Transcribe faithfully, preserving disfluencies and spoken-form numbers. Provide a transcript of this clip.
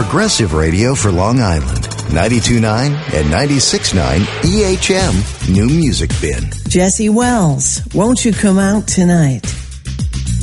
Progressive radio for Long Island. ninety-two point nine and ninety-six point nine E H M New Music Bin. Jesse Wells, won't you come out tonight?